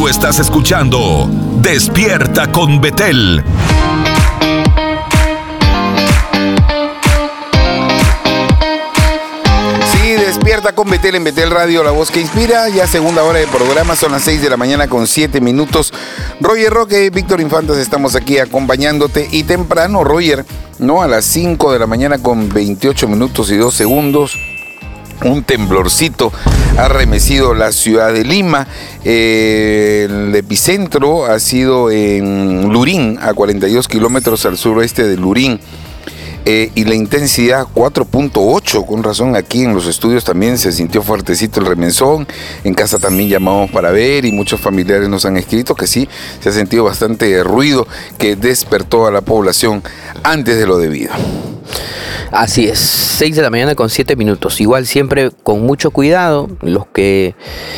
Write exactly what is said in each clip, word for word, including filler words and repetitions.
Tú estás escuchando Despierta con Betel. Despierta con Betel en Betel Radio, la voz que inspira. Ya segunda hora de programa, son las seis de la mañana con siete minutos. Roger Roque, Víctor Infantes, estamos aquí acompañándote. Y temprano, Roger, ¿no? A las cinco de la mañana con veintiocho minutos y dos segundos. Un temblorcito ha remecido la ciudad de Lima. Eh, el epicentro ha sido en Lurín, a cuarenta y dos kilómetros al suroeste de Lurín. Eh, y la intensidad cuatro punto ocho, con razón aquí en los estudios también se sintió fuertecito el remesón. En casa también llamamos para ver y muchos familiares nos han escrito que sí, se ha sentido bastante ruido que despertó a la población antes de lo debido. Así es, seis de la mañana con siete minutos. Igual siempre con mucho cuidado, los que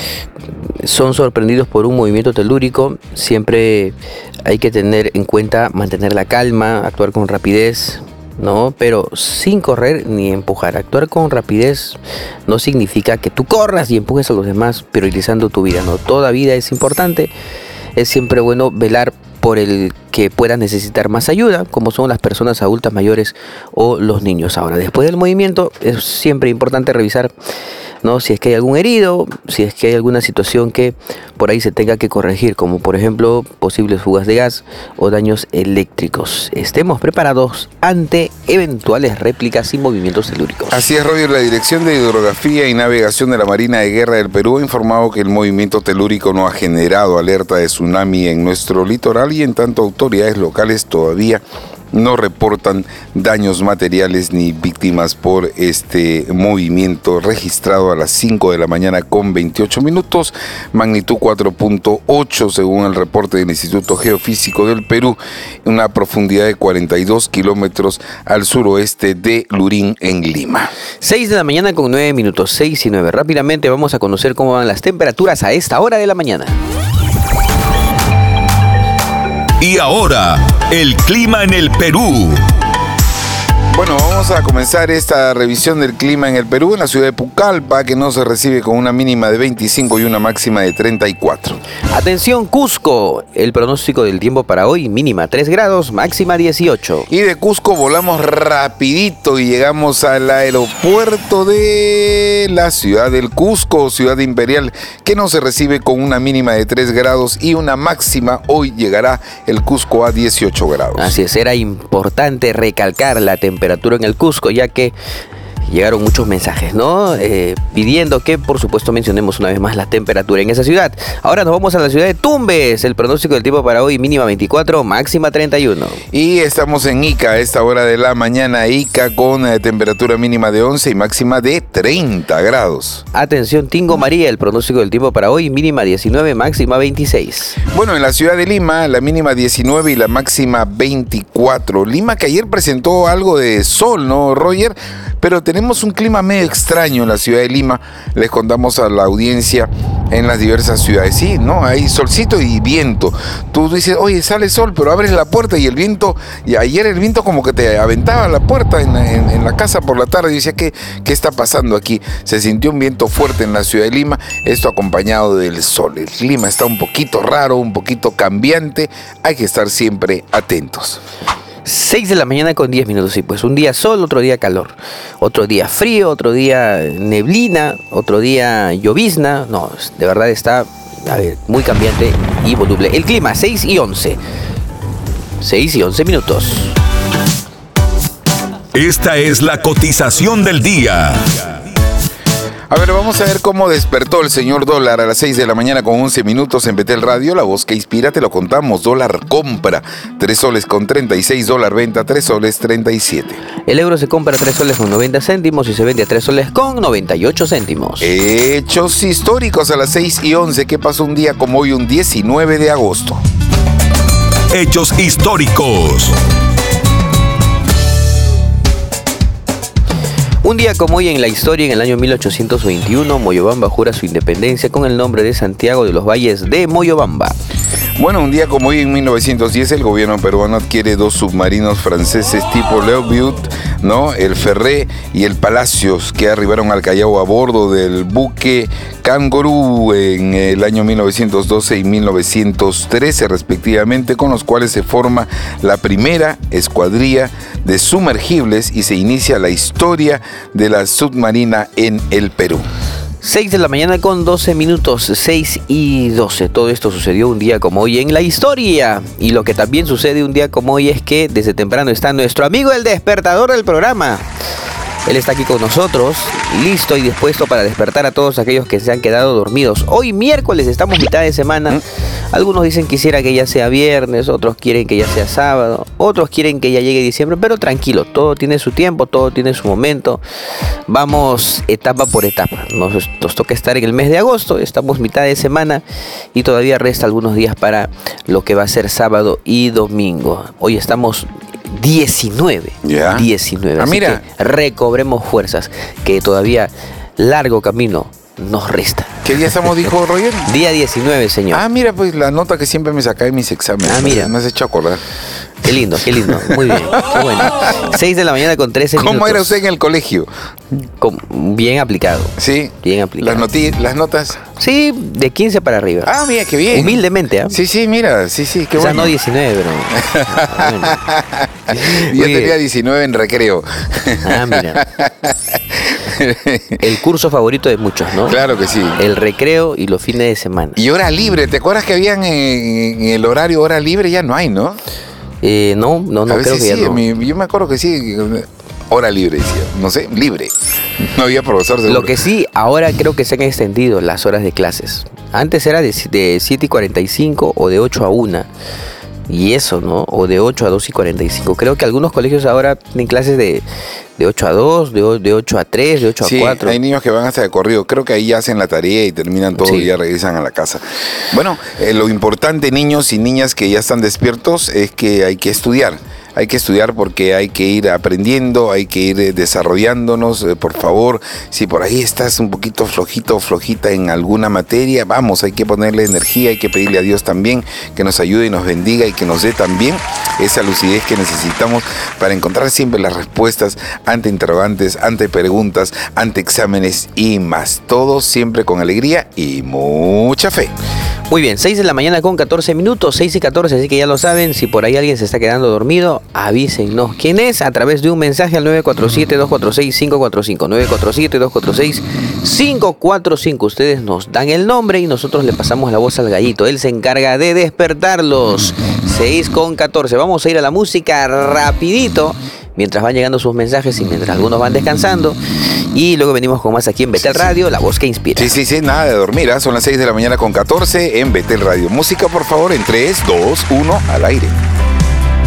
son sorprendidos por un movimiento telúrico, siempre hay que tener en cuenta mantener la calma, actuar con rapidez, ¿no? Pero sin correr ni empujar. Actuar con rapidez no significa que tú corras y empujes a los demás priorizando tu vida, ¿no? Toda vida es importante. Es siempre bueno velar por el que pueda necesitar más ayuda, como son las personas adultas mayores o los niños. Ahora, después del movimiento, es siempre importante revisar, ¿no? Si es que hay algún herido, si es que hay alguna situación que por ahí se tenga que corregir, como por ejemplo posibles fugas de gas o daños eléctricos. Estemos preparados ante eventuales réplicas y movimientos telúricos. Así es, Roger. La Dirección de Hidrografía y Navegación de la Marina de Guerra del Perú ha informado que el movimiento telúrico no ha generado alerta de tsunami en nuestro litoral y en tanto autoridades locales todavía no reportan daños materiales ni víctimas por este movimiento registrado a las cinco de la mañana con veintiocho minutos, magnitud cuatro punto ocho según el reporte del Instituto Geofísico del Perú, una profundidad de cuarenta y dos kilómetros al suroeste de Lurín en Lima. seis de la mañana con nueve minutos, seis y nueve. Rápidamente vamos a conocer cómo van las temperaturas a esta hora de la mañana. Y ahora, el clima en el Perú. Bueno, vamos a comenzar esta revisión del clima en el Perú, en la ciudad de Pucallpa, que no se recibe con una mínima de veinticinco y una máxima de treinta y cuatro. Atención Cusco, el pronóstico del tiempo para hoy, mínima tres grados, máxima dieciocho. Y de Cusco volamos rapidito y llegamos al aeropuerto de la ciudad del Cusco, ciudad imperial, que no se recibe con una mínima de tres grados y una máxima. Hoy llegará el Cusco a dieciocho grados. Así es, era importante recalcar la temperatura temperatura en el Cusco, ya que llegaron muchos mensajes, ¿no? Eh, pidiendo que, por supuesto, mencionemos una vez más la temperatura en esa ciudad. Ahora nos vamos a la ciudad de Tumbes. El pronóstico del tiempo para hoy, mínima veinticuatro, máxima treinta y uno. Y estamos en Ica a esta hora de la mañana. Ica con eh, temperatura mínima de once y máxima de treinta grados. Atención, Tingo María. El pronóstico del tiempo para hoy, mínima diecinueve, máxima veintiséis. Bueno, en la ciudad de Lima, la mínima diecinueve y la máxima veinticuatro. Lima que ayer presentó algo de sol, ¿no, Roger? Pero tenemos un clima medio extraño en la ciudad de Lima. Les contamos a la audiencia en las diversas ciudades. Sí, ¿no? Hay solcito y viento. Tú dices, oye, sale sol, pero abres la puerta y el viento, y ayer el viento como que te aventaba la puerta en, en, en la casa por la tarde. Y decía, ¿qué, ¿qué está pasando aquí? Se sintió un viento fuerte en la ciudad de Lima, esto acompañado del sol. El clima está un poquito raro, un poquito cambiante. Hay que estar siempre atentos. seis de la mañana con diez minutos, y pues un día sol, otro día calor, otro día frío, otro día neblina, otro día llovizna. No, de verdad está, a ver, muy cambiante y voluble. El clima, seis y once. seis y once minutos. Esta es la cotización del día. A ver, vamos a ver cómo despertó el señor dólar a las seis de la mañana con once minutos en Betel Radio, la voz que inspira, te lo contamos. Dólar compra, tres soles con treinta y seis, dólar venta, tres soles treinta y siete. El euro se compra a tres soles con noventa céntimos y se vende a tres soles con noventa y ocho céntimos. Hechos históricos a las seis y once, ¿qué pasó un día como hoy, un diecinueve de agosto? Hechos históricos. Un día como hoy en la historia, en el año mil ochocientos veintiuno, Moyobamba jura su independencia con el nombre de Santiago de los Valles de Moyobamba. Bueno, un día como hoy en mil novecientos diez el gobierno peruano adquiere dos submarinos franceses tipo Leauvite, ¿no? El Ferré y el Palacios, que arribaron al Callao a bordo del buque Kangaroo en el año mil novecientos doce y mil novecientos trece respectivamente, con los cuales se forma la primera escuadrilla de sumergibles y se inicia la historia de la submarina en el Perú. seis de la mañana con doce minutos, seis y doce. Todo esto sucedió un día como hoy en la historia. Y lo que también sucede un día como hoy es que desde temprano está nuestro amigo el despertador del programa. Él está aquí con nosotros, listo y dispuesto para despertar a todos aquellos que se han quedado dormidos. Hoy miércoles, estamos mitad de semana. Algunos dicen quisiera que ya sea viernes, otros quieren que ya sea sábado, otros quieren que ya llegue diciembre, pero tranquilo, todo tiene su tiempo, todo tiene su momento. Vamos etapa por etapa. Nos, nos toca estar en el mes de agosto, estamos mitad de semana y todavía resta algunos días para lo que va a ser sábado y domingo. Hoy estamos diecinueve. Ya. diecinueve. Ah, así mira. que recobremos fuerzas, que todavía largo camino nos resta. ¿Qué día estamos, dijo Roger? Día diecinueve, señor. Ah, mira, pues la nota que siempre me saca en mis exámenes. Ah, mira. Me has hecho acordar. Qué lindo, qué lindo. Muy bien, qué bueno. seis de la mañana con trece minutos. ¿Cómo era usted en el colegio? Con- bien aplicado. Sí. Bien aplicado. Las, noti las notas. Sí, de quince para arriba. Ah, mira, qué bien. Humildemente, ¿ah? Sí, sí, mira, sí, sí, qué O sea, bueno. no diecinueve, pero... Ah, bueno. Yo Muy bien. tenía diecinueve en recreo. Ah, mira. El curso favorito de muchos, ¿no? Claro que sí. El recreo y los fines de semana. Y hora libre, ¿te acuerdas que habían en, en el horario hora libre? Ya no hay, ¿no? Eh, no, no, no A creo veces que ya sí, no. mi- yo me acuerdo que sí. Hora libre, decía. No sé, libre. No había profesor seguro. Lo que sí, ahora creo que se han extendido las horas de clases. Antes era de, de siete y cuarenta y cinco o de ocho a una. Y eso, ¿no? O de ocho a dos y cuarenta y cinco. Creo que algunos colegios ahora tienen clases de, de ocho a dos, de, o- de ocho a tres, de ocho Sí, a cuatro. hay niños que van hasta de corrido. Creo que ahí ya hacen la tarea y terminan todo Sí. y ya regresan a la casa. Bueno, eh, lo importante, niños y niñas que ya están despiertos, es que hay que estudiar. Hay que estudiar porque hay que ir aprendiendo, hay que ir eh, desarrollándonos. Eh, por favor, si por ahí estás un poquito flojito o flojita en alguna materia, vamos, hay que ponerle energía, hay que pedirle a Dios también que nos ayude y nos bendiga y que nos dé también esa lucidez que necesitamos para encontrar siempre las respuestas ante interrogantes, ante preguntas, ante exámenes y más. Todo siempre con alegría y mucha fe. Muy bien, seis de la mañana con catorce minutos, seis y catorce, así que ya lo saben, si por ahí alguien se está quedando dormido, avísennos quién es a través de un mensaje al nueve cuatro siete, dos cuatro seis, cinco cuatro cinco, nueve cuatro siete, dos cuatro seis, cinco cuatro cinco. Ustedes nos dan el nombre y nosotros le pasamos la voz al gallito, él se encarga de despertarlos. seis con catorce, vamos a ir a la música rapidito, mientras van llegando sus mensajes y mientras algunos van descansando. Y luego venimos con más aquí en Betel Sí, sí. Radio, la voz que inspira. Sí, sí, sí, nada de dormir. ¿eh? Son las seis de la mañana con catorce en Betel Radio. Música, por favor, en tres, dos, uno, al aire.